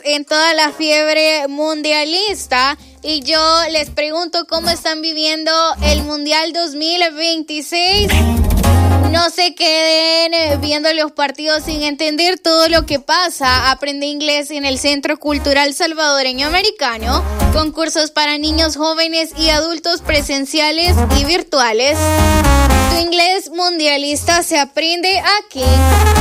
en toda la fiebre mundialista y yo les pregunto cómo están viviendo el Mundial 2026. No se queden viendo los partidos sin entender todo lo que pasa. Aprende inglés en el Centro Cultural Salvadoreño Americano, concursos para niños, jóvenes y adultos presenciales y virtuales. Tu inglés mundialista se aprende aquí.